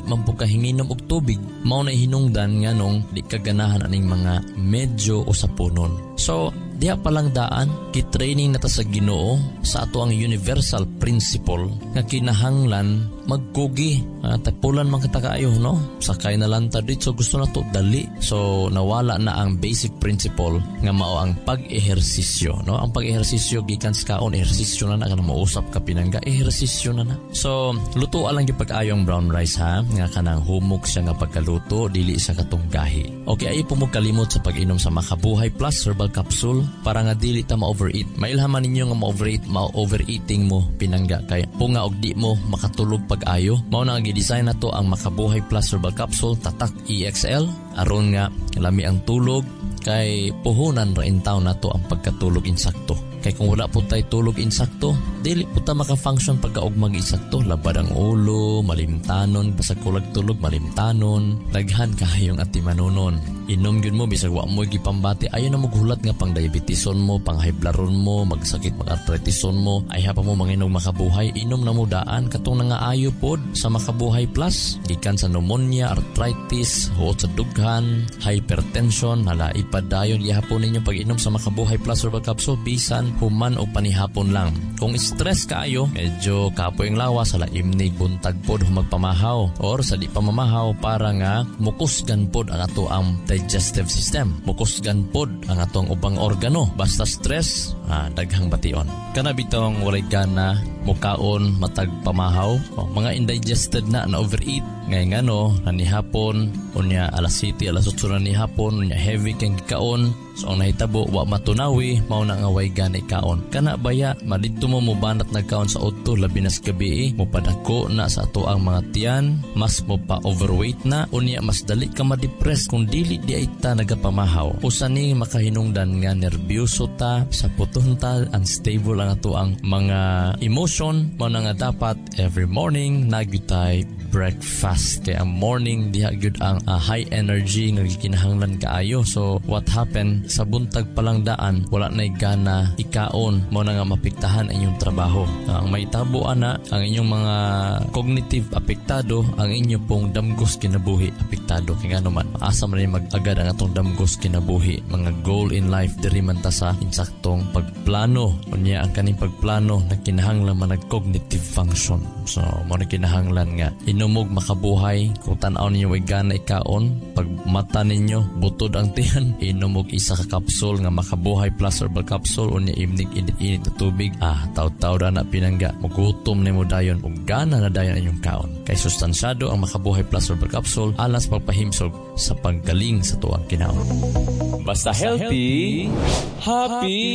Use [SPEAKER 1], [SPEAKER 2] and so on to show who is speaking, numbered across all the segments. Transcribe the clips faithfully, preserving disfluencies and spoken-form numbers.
[SPEAKER 1] man po ka hinginom og tubig, mao na hinungdan nga nung di kaganahan aning mga medyo o sapunon. So, diha palang daan, kitraining na ta sa Ginoo sa ato ang universal principle nga kinahanglan magkugi. Uh, tapulan man kita kaayo, no? Sakay na lang ta dito. So, gusto na to dali. So, nawala na ang basic principle nga mao ang pag-ehersisyo, no? Ang pag-ehersisyo gikan sa kaon, ehersisyo na na kanang mausap ka pinangga, ehersisyo na na. So, luto alang gyud pag-ayo ang brown rice, ha? Nga kanang humok siya nga pagkaluto, dili sa katunggahi. Okay, ay po mo kalimot sa pag-inom sa Makabuhay Plus Herbal Capsule para nga dili ta ma-overeat. Mailhaman ninyo nga ma-overeat, ma-overeating mo pinangga kay punga og di mo makatulog pag-ayo. Mao na ang gi-design nato ang Makabuhay Plus Herbal Capsule Tatak E X L aron nga lami ang tulog kay puhunan ra in taon nato ang pagkatulog insakto. Kay kung wala po tayo tulog insakto, dili po ta maka-function pagkaugmag insakto. Labad ang ulo, malimtanon, basag kulag tulog, malimtanon, daghan kahayong ati manunon. Inom yun mo, bisag wa mo gipambati, ayaw na maghulat nga pang diabetison mo, pang high bloodon mo, magsakit, mag-arthritison mo, ay hapa mo manginog Makabuhay, inom na mo daan, katong nangaayo pod sa Makabuhay Plus, gikan sa pneumonia, arthritis, huot sa dughan, hypertension, hala ipadayon, ihapon ninyo pag inom sa Makabuhay Plus Herbal Capsule, bisan human o panihapon lang. Kung stress kaayo, medyo kapoy ang lawas, hala imnig buntag pod humagpamahaw, or sa di pamamahaw para nga mukusgan pod ang ato ang digestive system. Mukusgan pod ang atong ubang organo. Basta stress, ah, daghang bation. Kana bitong walay gana, mukaon, matag pamahaw, o, mga indigested na, na overeat. Ngayon nga no, nanihapon, unya alas siti, alas otso na nihapon, unya heavy kang kaon. So ang nahitabo, wa matunawi, mao na nga way gani kaon. Kana baya, madito mo mubanat nagkaon sa otto, labi na sa gabi, mupadako na sa ato ang mga tiyan, mas mo pa overweight na, unya mas dali ka ma-depress kung dili di ay ta nagapamahaw. Usa ni makahinungdan nga nervyoso ta, sa puton ta, unstable ang ato ang mga emotion, mao na nga dapat every morning nagyutay breakfast. Kaya ang morning diha gyud ang uh, high energy nga gikinahanglan kaayo. So what happened sa buntag palang daan, wala nay gana ikaon, mo na nga mapiktahan ang inyong trabaho. Uh, ang may tabo ana, ang inyong mga cognitive apektado, ang inyo pong damgos kinabuhi apektado. Kaya nga naman, asa man rin mag-agad ang atong damgos kinabuhi. Mga goal in life diri man ta sa insaktong pagplano. Unya ang kaning pagplano na kinahanglan man nag cognitive function. So mo na kinahanglan nga inumog Makabuhay. Kung tanaw ninyo ay gana ikaon, pag mata ninyo butod ang tiyan, inumog isa ka kapsul nga Makabuhay Plus Herbal Capsule, unya imnig init-init na tubig, ah taw-taw na pinangga, magutom na mo dayon ug gana na dayon inyong kaon. Kay sustansyado ang Makabuhay Plus Herbal Capsule alas pagpahimsog sa paggaling sa tuwang kinaon.
[SPEAKER 2] Basta healthy, happy!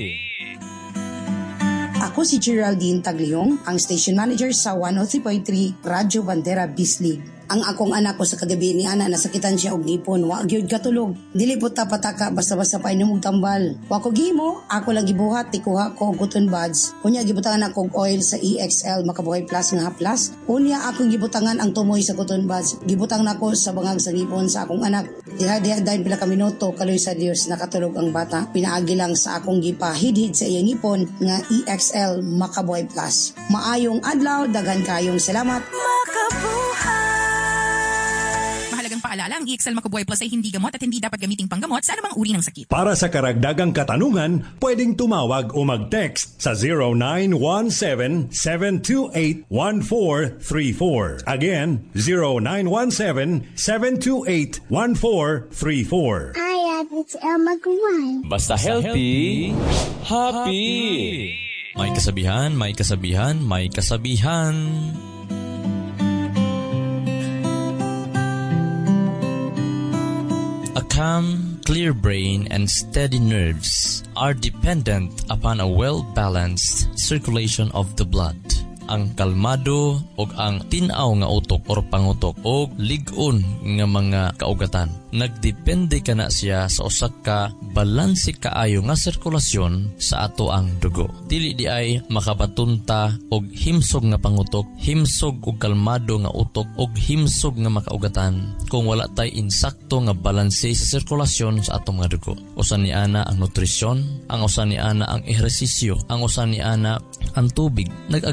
[SPEAKER 3] Ako si Geraldine Tagliong, ang station manager sa one oh three point three Radyo Bandera Bislig. Ang akong anak ko sa kagabi ni ana nasakitan siya og ngipon, wa gyud katulog. Dili po ta pataka basta-basta pa inom og tambal. Wa ko gihimo, ako lang gibuhat tikuha ko og cotton buds. Unya gibutangan ako og oil sa E X L Makabuhay Plus nga haplas. Unya akong gibutangan ang tumoy sa cotton buds. Gibutang nako sa bangag sa ngipon sa akong anak. Diha-diha dayon pila ka minuto, kaloy sa Dios nakatulog ang bata. Pinaagi lang sa akong gipahidhid sa iyang ngipon nga E X L Makabuhay Plus. Maayong adlaw, daghan kayong salamat.
[SPEAKER 4] Makabuhay! Paalala, ang E X L Makabuhay Plus ay hindi gamot at hindi dapat gamiting panggamot sa anumang uri ng sakit.
[SPEAKER 5] Para sa karagdagang katanungan, pwedeng tumawag o mag-text sa zero nine one seven, seven two eight, one four three four. Again, zero nine one seven, seven two eight, one four three four.
[SPEAKER 6] Hi, it's El Makabuhay.
[SPEAKER 2] Basta healthy, happy!
[SPEAKER 1] May kasabihan, may kasabihan, may kasabihan. A calm, clear brain and steady nerves are dependent upon a well-balanced circulation of the blood. Ang kalmado o ang tinaw nga utok or pangutok o ligon nga mga kaugatan. Nagdepende ka na siya sa usak ka balanse kaayo nga sirkulasyon sa ato ang dugo. Dili di ay makabatunta og himsog nga pangutok, himsog og kalmado nga utok og himsog nga makaugatan kung wala tay insakto nga balanse sa sirkulasyon sa atong nga dugo. Usan ni ana ang nutrisyon, ang usan ni ana ang ehersisyo, ang usan ni ana ang tubig. Nag-agad ni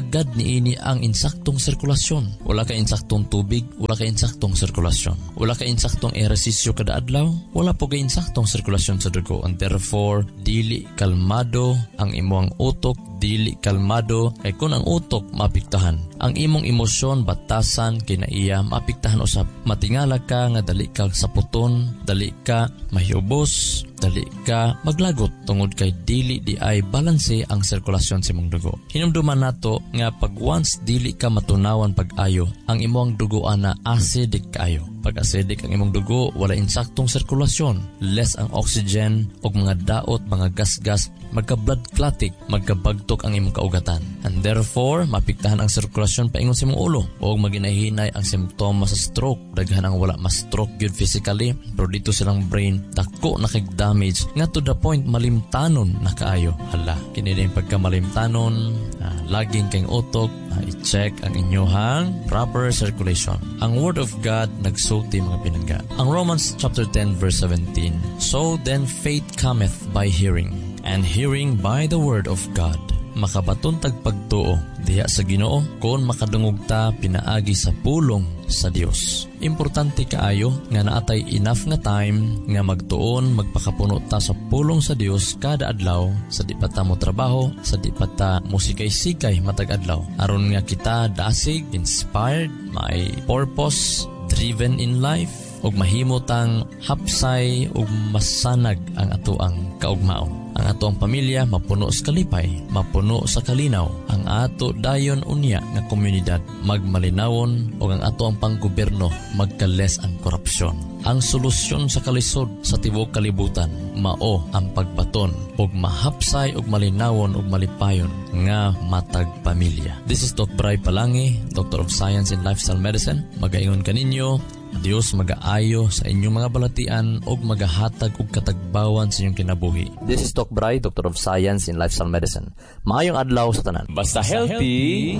[SPEAKER 1] niini ang insaktong sirkulasyon. Wala ka insaktong tubig, wala ka insaktong sirkulasyon. Wala ka insaktong ehersisyo kada adlaw, wala po ka insaktong sirkulasyon sa dugo. And therefore, dili kalmado ang imong utok, dili kalmado kay kung ang utok maapektahan, ang imong emosyon batasan kinaiya maapektahan usab. Matingala ka nga dali ka saputon, dali ka mahiubos, dali ka maglagot tungod kay dili di ay balanse ang sirkulasyon sa imong dugo. Hinumduman nato nga pag once dili ka matunawan pag-ayo, ang imong dugo ana acidic kaayo. Pag acidic ang imong dugo, wala insaktong sirkulasyon, less ang oxygen og mga daot, mga gasgas, magka-blood clotting, magkabagtok ang imong kaugatan. And therefore, mapiktahan ang sirkulasyon paingon sa imong ulo o maginahinay ang simptomas sa stroke. Daghan ang wala ma-stroke gyud physically, pero dito silang brain dako na kay damage nga to the point malimtanon na kaayo. Hala, kini din pagka malimtanon, ah, laging kayong utok, ah, i-check ang inyohang proper circulation. Ang Word of God nagsulti mga pinangga. Ang Romans chapter ten verse seventeen, so then faith cometh by hearing, and hearing by the word of God. Makabaton tagpagtuo diha sa Ginoo kon makadungog ta pinaagi sa pulong sa Dios. Importante kaayo nga naatay enough nga time nga magtuon magpakapuno ta sa pulong sa Dios kada adlaw, sa di pa ta mo trabaho, sa di pa ta musikay-sikay matag adlaw, aron nga kita dasig, inspired, may purpose, driven in life, ug mahimo tang hapsay ug masanag ang atoang kaugmaon. Ang ato ang pamilya mapuno sa kalipay, mapuno sa kalinaw. Ang ato dayon unya nga komunidad magmalinawon o ang ato ang panggobyerno magkales ang korupsyon. Ang solusyon sa kalisod sa tibuok kalibutan mao ang pagbaton og mahapsay og malinawon og malipayon nga matag pamilya. This is Doc Bray Palangi, Doctor of Science in Lifestyle Medicine. Magaingon kaninyo Dios magaayo sa inyong mga balatian og magahatag og katagbawan sa inyong kinabuhi. This is Doc Bray, Doctor of Science in Lifestyle Medicine. Maayong adlaw sa tanan.
[SPEAKER 2] Basta healthy,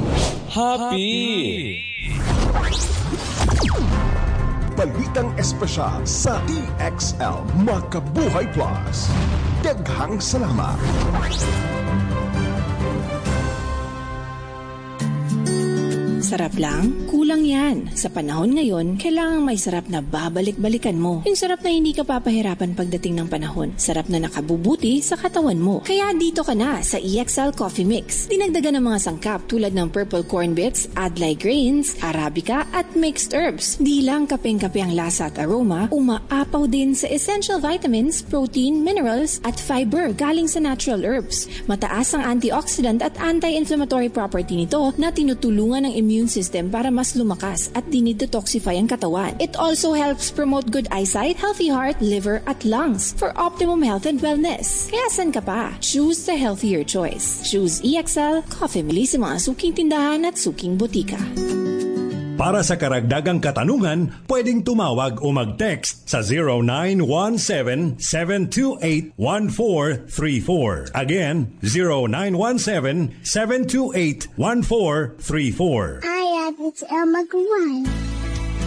[SPEAKER 2] happy!
[SPEAKER 7] Balitang espesyal sa E X L Makabuhay Plus. Daghang salamat.
[SPEAKER 8] Sarap lang? Kulang yan. Sa panahon ngayon, kailangang may sarap na babalik-balikan mo. Yung sarap na hindi ka papahirapan pagdating ng panahon. Sarap na nakabubuti sa katawan mo. Kaya dito ka na sa E X L Coffee Mix. Dinagdagan ng mga sangkap tulad ng purple corn bits, adlai grains, arabica at mixed herbs. Di lang kapeng-kape ang lasa at aroma, umaapaw din sa essential vitamins, protein, minerals at fiber galing sa natural herbs. Mataas ang antioxidant at anti-inflammatory property nito na tinutulungan ng immune system para mas lumakas at dinidetoxify ang katawan. It also helps promote good eyesight, healthy heart, liver at lungs for optimum health and wellness. Kaya san ka pa? Choose the healthier choice. Choose E X L Coffee Mili sa mga suking tindahan at suking botika.
[SPEAKER 5] Para sa karagdagang katanungan, pwedeng tumawag o mag-text sa zero nine one seven, seven two eight, one four three four. Again, zero nine one seven, seven two eight, one four three four.
[SPEAKER 6] Hi, it's Elma Gawai.